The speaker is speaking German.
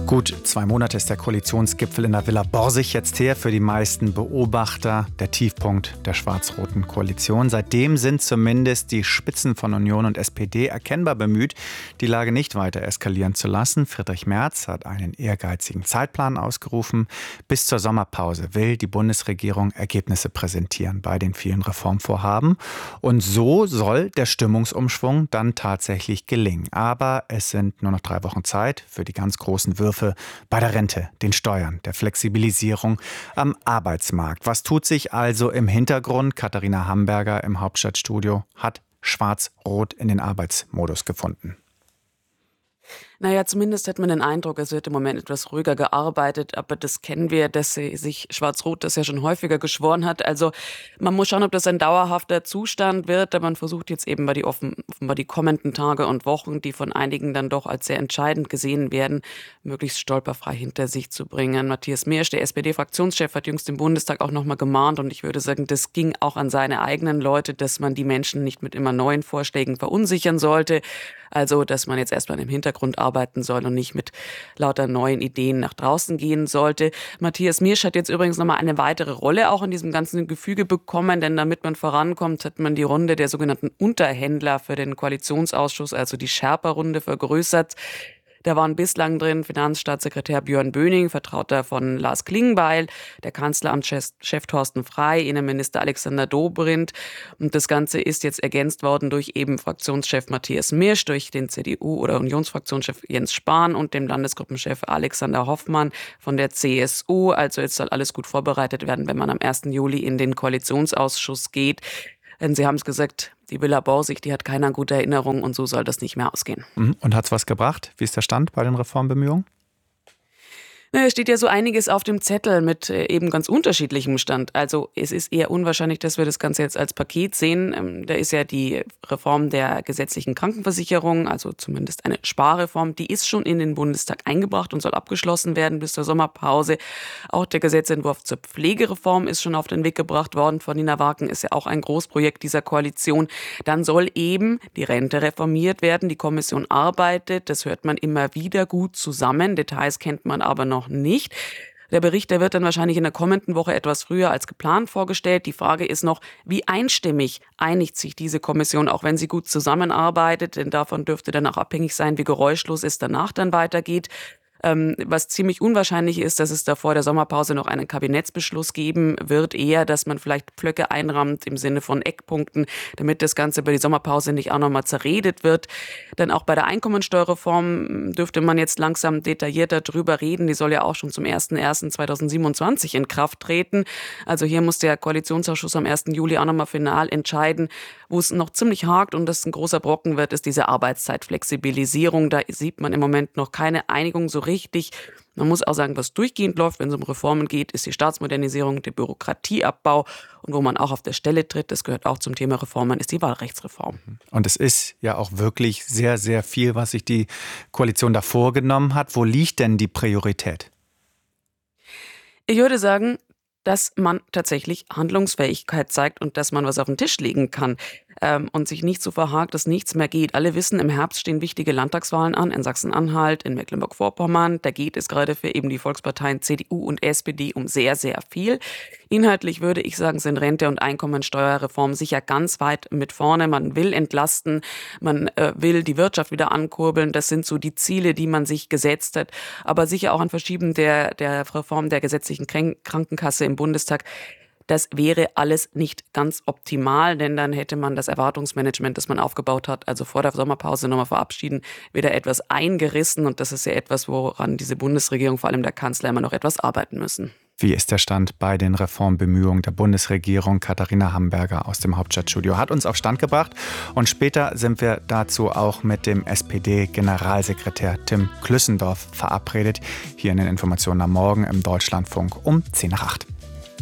Gut 2 Monate ist der Koalitionsgipfel in der Villa Borsig jetzt her. Für die meisten Beobachter der Tiefpunkt der schwarz-roten Koalition. Seitdem sind zumindest die Spitzen von Union und SPD erkennbar bemüht, die Lage nicht weiter eskalieren zu lassen. Friedrich Merz hat einen ehrgeizigen Zeitplan ausgerufen. Bis zur Sommerpause will die Bundesregierung Ergebnisse präsentieren bei den vielen Reformvorhaben. Und so soll der Stimmungsumschwung dann tatsächlich gelingen. Aber es sind nur noch 3 Wochen Zeit für die ganz großen Würfe bei der Rente, den Steuern, der Flexibilisierung am Arbeitsmarkt. Was tut sich also im Hintergrund? Katharina Hamburger im Hauptstadtstudio hat Schwarz-Rot in den Arbeitsmodus gefunden. Naja, zumindest hat man den Eindruck, es wird im Moment etwas ruhiger gearbeitet, aber das kennen wir, dass sich Schwarz-Rot das ja schon häufiger geschworen hat. Also man muss schauen, ob das ein dauerhafter Zustand wird, aber man versucht jetzt eben offenbar die kommenden Tage und Wochen, die von einigen dann doch als sehr entscheidend gesehen werden, möglichst stolperfrei hinter sich zu bringen. Matthias Miersch, der SPD-Fraktionschef, hat jüngst im Bundestag auch nochmal gemahnt und ich würde sagen, das ging auch an seine eigenen Leute, dass man die Menschen nicht mit immer neuen Vorschlägen verunsichern sollte. Also, dass man jetzt erstmal im Hintergrund arbeiten soll und nicht mit lauter neuen Ideen nach draußen gehen sollte. Matthias Miersch hat jetzt übrigens nochmal eine weitere Rolle auch in diesem ganzen Gefüge bekommen, denn damit man vorankommt, hat man die Runde der sogenannten Unterhändler für den Koalitionsausschuss, also die Sherpa-Runde, vergrößert. Da waren bislang drin Finanzstaatssekretär Björn Böning, Vertrauter von Lars Klingbeil, der Kanzleramtschef Thorsten Frey, Innenminister Alexander Dobrindt. Und das Ganze ist jetzt ergänzt worden durch eben Fraktionschef Matthias Miersch, durch den CDU- oder Unionsfraktionschef Jens Spahn und dem Landesgruppenchef Alexander Hoffmann von der CSU. Also jetzt soll alles gut vorbereitet werden, wenn man am 1. Juli in den Koalitionsausschuss geht. Denn Sie haben es gesagt, die Villa Borsig, die hat keiner gute Erinnerung und so soll das nicht mehr ausgehen. Und hat es was gebracht? Wie ist der Stand bei den Reformbemühungen? Es steht ja so einiges auf dem Zettel mit eben ganz unterschiedlichem Stand. Also es ist eher unwahrscheinlich, dass wir das Ganze jetzt als Paket sehen. Da ist ja die Reform der gesetzlichen Krankenversicherung, also zumindest eine Sparreform, die ist schon in den Bundestag eingebracht und soll abgeschlossen werden bis zur Sommerpause. Auch der Gesetzentwurf zur Pflegereform ist schon auf den Weg gebracht worden von Nina Wagen, ist ja auch ein Großprojekt dieser Koalition. Dann soll eben die Rente reformiert werden. Die Kommission arbeitet, das hört man immer wieder gut zusammen. Details kennt man aber noch nicht. Der Bericht, der wird dann wahrscheinlich in der kommenden Woche etwas früher als geplant vorgestellt. Die Frage ist noch, wie einstimmig einigt sich diese Kommission, auch wenn sie gut zusammenarbeitet, denn davon dürfte dann auch abhängig sein, wie geräuschlos es danach dann weitergeht. Was ziemlich unwahrscheinlich ist, dass es da vor der Sommerpause noch einen Kabinettsbeschluss geben wird, eher, dass man vielleicht Pflöcke einrammt im Sinne von Eckpunkten, damit das Ganze über die Sommerpause nicht auch nochmal zerredet wird. Denn auch bei der Einkommensteuerreform dürfte man jetzt langsam detaillierter drüber reden. Die soll ja auch schon zum 01.01.2027 in Kraft treten. Also hier muss der Koalitionsausschuss am 1. Juli auch nochmal final entscheiden. Wo es noch ziemlich hakt und das ein großer Brocken wird, ist diese Arbeitszeitflexibilisierung. Da sieht man im Moment noch keine Einigung so richtig. Man muss auch sagen, was durchgehend läuft, wenn es um Reformen geht, ist die Staatsmodernisierung, der Bürokratieabbau. Und wo man auch auf der Stelle tritt, das gehört auch zum Thema Reformen, ist die Wahlrechtsreform. Und es ist ja auch wirklich sehr, sehr viel, was sich die Koalition da vorgenommen hat. Wo liegt denn die Priorität? Ich würde sagen, dass man tatsächlich Handlungsfähigkeit zeigt und dass man was auf den Tisch legen kann und sich nicht so verhakt, dass nichts mehr geht. Alle wissen, im Herbst stehen wichtige Landtagswahlen an, in Sachsen-Anhalt, in Mecklenburg-Vorpommern. Da geht es gerade für eben die Volksparteien CDU und SPD um sehr, sehr viel. Inhaltlich würde ich sagen, sind Rente- und Einkommensteuerreform sicher ganz weit mit vorne. Man will entlasten, man will die Wirtschaft wieder ankurbeln. Das sind so die Ziele, die man sich gesetzt hat. Aber sicher auch ein Verschieben der Reform der gesetzlichen Krankenkasse im Bundestag. Das wäre alles nicht ganz optimal, denn dann hätte man das Erwartungsmanagement, das man aufgebaut hat, also vor der Sommerpause nochmal verabschieden, wieder etwas eingerissen. Und das ist ja etwas, woran diese Bundesregierung, vor allem der Kanzler, immer noch etwas arbeiten müssen. Wie ist der Stand bei den Reformbemühungen der Bundesregierung? Katharina Hamburger aus dem Hauptstadtstudio hat uns auf Stand gebracht. Und später sind wir dazu auch mit dem SPD-Generalsekretär Tim Klüssendorf verabredet. Hier in den Informationen am Morgen im Deutschlandfunk um 7:50.